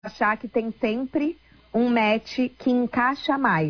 achar que tem sempre um match que encaixa mais.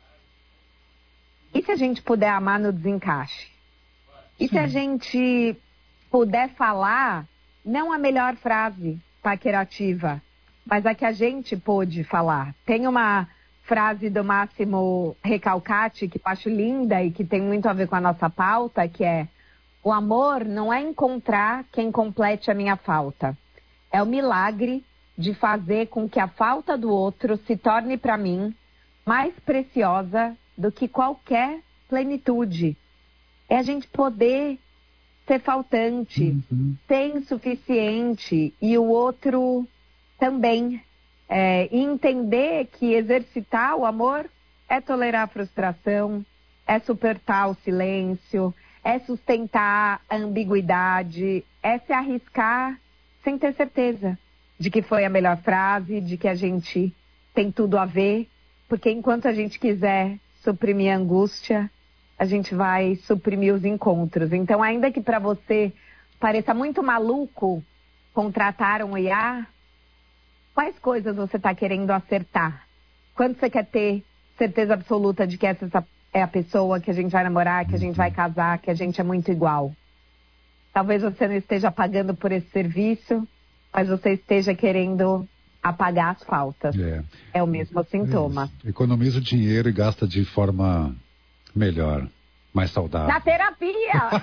E se a gente puder amar no desencaixe? E se a gente puder falar, não a melhor frase paquerativa, mas a que a gente pôde falar? Tem uma frase do Máximo Recalcati, que eu acho linda e que tem muito a ver com a nossa pauta, que é: o amor não é encontrar quem complete a minha falta. É o milagre de fazer com que a falta do outro se torne para mim mais preciosa do que qualquer plenitude. É a gente poder ser faltante, ser insuficiente e o outro também. E entender que exercitar o amor é tolerar a frustração, é suportar o silêncio, é sustentar a ambiguidade, é se arriscar sem ter certeza de que foi a melhor frase, de que a gente tem tudo a ver, porque enquanto a gente quiser suprimir a angústia, a gente vai suprimir os encontros. Então, ainda que para você pareça muito maluco contratar um IA, quais coisas você está querendo acertar? Quando você quer ter certeza absoluta de que essa é a pessoa que a gente vai namorar, que a gente vai casar, que a gente é muito igual? Talvez você não esteja pagando por esse serviço, mas você esteja querendo apagar as faltas. É o mesmo sintoma. Economiza o dinheiro e gasta de forma melhor, mais saudável. Na terapia!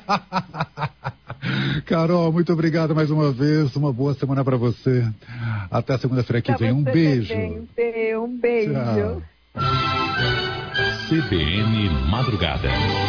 Carol, muito obrigado mais uma vez. Uma boa semana para você. Até segunda-feira que vem. Um beijo. Um beijo. Tchau. CBN Madrugada.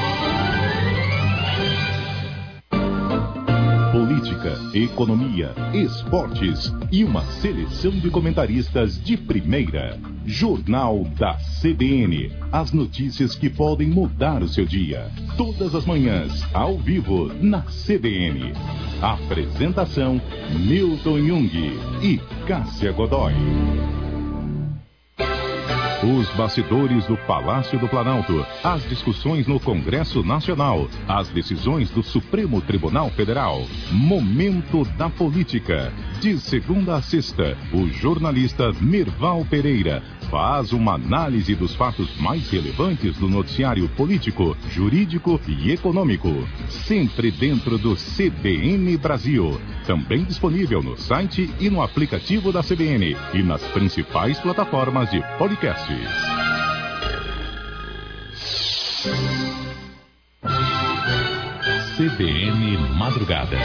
Política, economia, esportes e uma seleção de comentaristas de primeira. Jornal da CBN. As notícias que podem mudar o seu dia. Todas as manhãs, ao vivo, na CBN. Apresentação: Milton Jung e Cássia Godoy. Os bastidores do Palácio do Planalto, as discussões no Congresso Nacional, as decisões do Supremo Tribunal Federal. Momento da Política. De segunda a sexta, o jornalista Merval Pereira faz uma análise dos fatos mais relevantes do noticiário político, jurídico e econômico. Sempre dentro do CBN Brasil. Também disponível no site e no aplicativo da CBN e nas principais plataformas de podcasts. CBN Madrugada.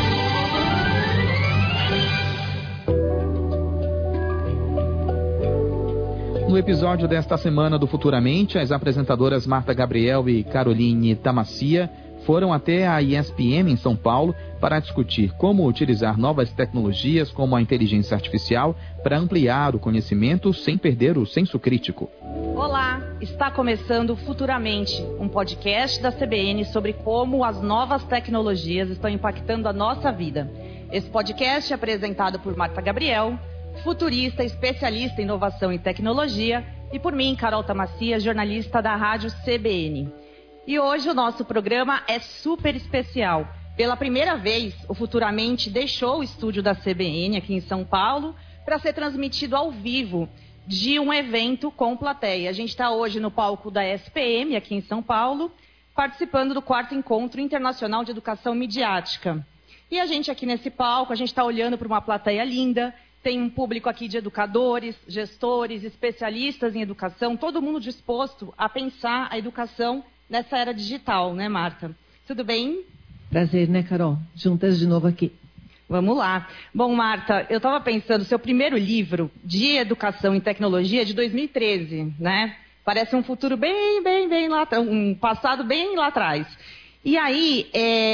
No episódio desta semana do Futuramente, as apresentadoras Marta Gabriel e Caroline Tamacia foram até a ESPM em São Paulo para discutir como utilizar novas tecnologias como a inteligência artificial para ampliar o conhecimento sem perder o senso crítico. Olá, está começando Futuramente, um podcast da CBN sobre como as novas tecnologias estão impactando a nossa vida. Esse podcast é apresentado por Marta Gabriel, futurista, especialista em inovação e tecnologia, e por mim, Carol Tamacia, jornalista da Rádio CBN. E hoje o nosso programa é super especial. Pela primeira vez, o Futuramente deixou o estúdio da CBN aqui em São Paulo para ser transmitido ao vivo de um evento com plateia. A gente está hoje no palco da SPM, aqui em São Paulo, participando do 4º Encontro Internacional de Educação Midiática. E a gente aqui nesse palco, a gente está olhando para uma plateia linda, tem um público aqui de educadores, gestores, especialistas em educação, todo mundo disposto a pensar a educação nessa era digital, né, Marta? Tudo bem? Prazer, né, Carol? Juntas de novo aqui. Vamos lá. Bom, Marta, eu estava pensando, seu primeiro livro de educação e tecnologia é de 2013, né? Parece um futuro bem lá, um passado bem lá atrás. E aí,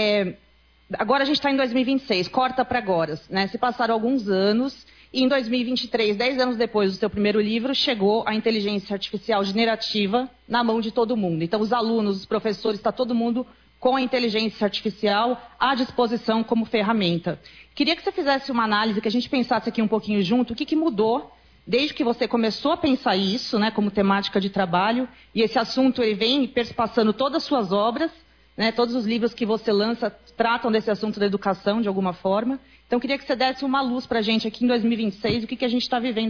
agora a gente está em 2026, corta para agora, né? Se passaram alguns anos e em 2023, 10 anos depois do seu primeiro livro, chegou a inteligência artificial generativa na mão de todo mundo. Então, os alunos, os professores, está todo mundo com a inteligência artificial à disposição como ferramenta. Queria que você fizesse uma análise, que a gente pensasse aqui um pouquinho junto, o que mudou desde que você começou a pensar isso, né, como temática de trabalho, e esse assunto ele vem perspassando todas as suas obras, né, todos os livros que você lança tratam desse assunto da educação de alguma forma. Então, queria que você desse uma luz para a gente aqui em 2026, o que a gente está vivendo